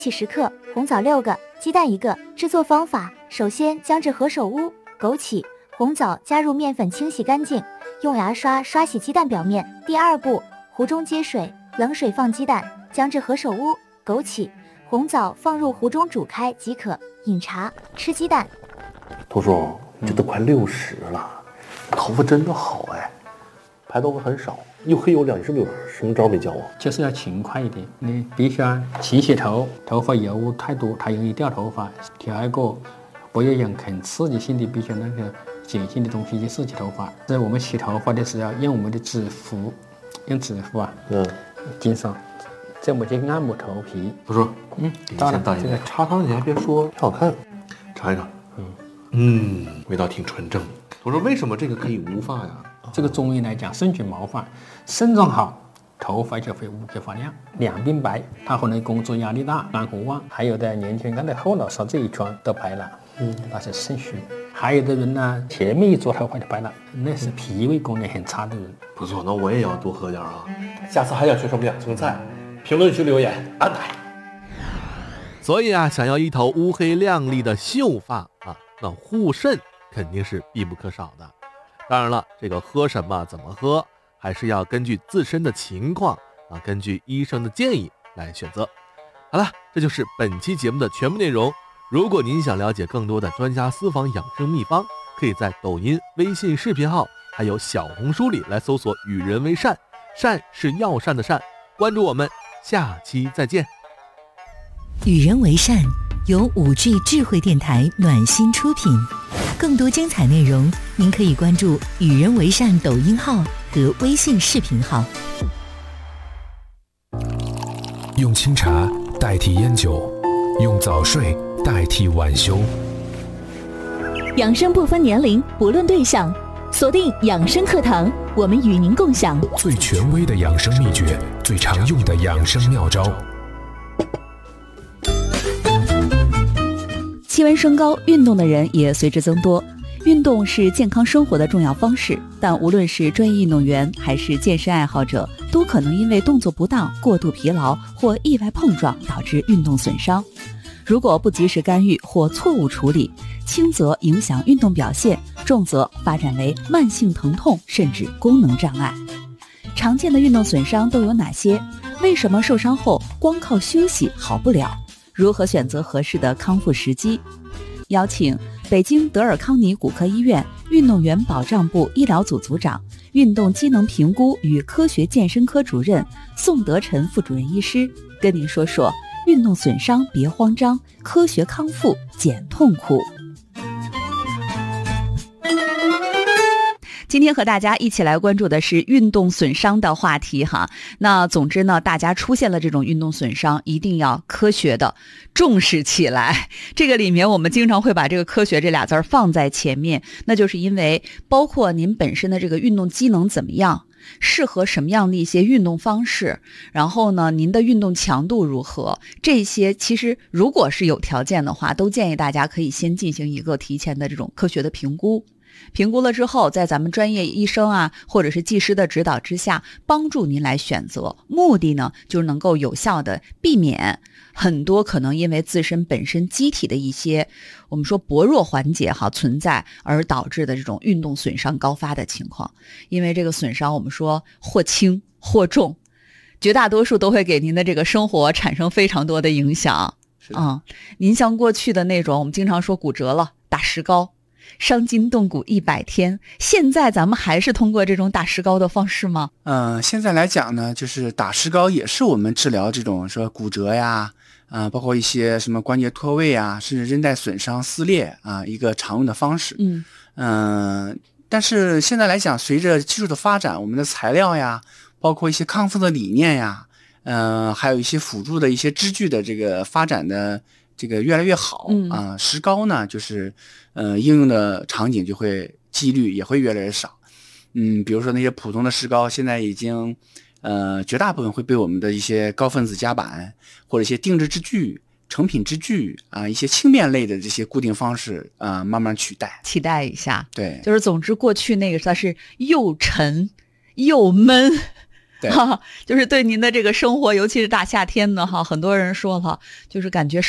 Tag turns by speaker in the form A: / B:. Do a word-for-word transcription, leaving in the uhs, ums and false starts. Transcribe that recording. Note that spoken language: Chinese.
A: 起十克，红枣六个，鸡蛋一个。制作方法：首先将至何首乌、枸杞、红枣加入面粉清洗干净，用牙刷刷洗鸡蛋表面。第二步，壶中接水，冷水放鸡蛋，将至何首乌、枸杞、红枣放入壶中煮开即可。饮茶，吃鸡蛋。
B: 图叔，你这都快六十了，头发真的好哎，白头发很少，又黑又亮，你是不是有什么招没教我？
C: 就是要勤快一点，你必须要勤洗头，头发油污太多，它容易掉头发。第二个，不要用很刺激性的、比较那个碱性的东西去刺激头发。在我们洗头发的时候，用我们的指腹，用指腹啊，
B: 嗯，
C: 经常这么去按摩头皮。
B: 图叔，
C: 嗯，
B: 当然，这个插汤你还别说，挺好看，尝一尝。嗯嗯，味道挺纯正。我说为什么这个可以无发呀？
C: 这个中医来讲，肾主毛发，肾脏好，头发就会无给发亮，两鬓白。他可能工作压力大，肝火旺，还有的年轻人刚才后脑勺这一圈都白了，嗯，那是肾虚。还有的人呢，前面一撮头发就白了，那是脾胃功能很差的人。
B: 不错，那我也要多喝点啊。下次还想学什么养生菜，评论区留言安排。所以啊，想要一头乌黑亮丽的秀发啊，那护肾肯定是必不可少的。当然了，这个喝什么怎么喝，还是要根据自身的情况啊，根据医生的建议来选择。好了，这就是本期节目的全部内容。如果您想了解更多的专家私房养生秘方，可以在抖音、微信视频号还有小红书里来搜索与人为善，善是药膳的善。关注我们，下期再见。
D: 与人为善由 五 G 智慧电台暖心出品，更多精彩内容您可以关注与人为善抖音号和微信视频号。
E: 用清茶代替烟酒，用早睡代替晚休。
F: 养生不分年龄，不论对象，锁定养生课堂，我们与您共享
E: 最权威的养生秘诀，最常用的养生妙招。
F: 气温升高，运动的人也随之增多。运动是健康生活的重要方式，但无论是专业运动员还是健身爱好者，都可能因为动作不当、过度疲劳或意外碰撞导致运动损伤。如果不及时干预或错误处理，轻则影响运动表现，重则发展为慢性疼痛甚至功能障碍。常见的运动损伤都有哪些？为什么受伤后光靠休息好不了？如何选择合适的康复时机？邀请北京德尔康尼骨科医院运动员保障部医疗组组长、运动机能评估与科学健身科主任宋德臣副主任医师，跟您说说运动损伤别慌张，科学康复减痛苦。今天和大家一起来关注的是运动损伤的话题哈。那总之呢，大家出现了这种运动损伤，一定要科学的重视起来。这个里面我们经常会把这个科学这俩字儿放在前面，那就是因为包括您本身的这个运动机能怎么样，适合什么样的一些运动方式，然后呢，您的运动强度如何，这些其实如果是有条件的话，都建议大家可以先进行一个提前的这种科学的评估。评估了之后，在咱们专业医生啊，或者是技师的指导之下，帮助您来选择。目的呢，就是能够有效的避免很多可能因为自身本身机体的一些我们说薄弱环节哈存在而导致的这种运动损伤高发的情况。因为这个损伤我们说或轻或重，绝大多数都会给您的这个生活产生非常多的影响。嗯，您像过去的那种我们经常说骨折了打石膏，伤筋动骨一百天，现在咱们还是通过这种打石膏的方式吗？
G: 嗯、呃，现在来讲呢，就是打石膏也是我们治疗这种说骨折呀，啊、呃，包括一些什么关节脱位啊，甚至韧带损伤撕裂啊，一个常用的方式。嗯嗯、呃，但是现在来讲，随着技术的发展，我们的材料呀，包括一些康复的理念呀，呃，还有一些辅助的一些支具的这个发展的这个越来越好。嗯啊、呃，石膏呢，就是呃应用的场景就会几率也会越来越少。嗯，比如说那些普通的石膏，现在已经呃绝大部分会被我们的一些高分子夹板或者一些定制支具、成品支具啊、呃，一些轻面类的这些固定方式啊、呃，慢慢取代。
F: 期待一下。
G: 对，
F: 就是总之过去那个它是又沉又闷。
G: 对，
F: 就是对您的这个生活，尤其是大夏天的哈，很多人说了，就是感觉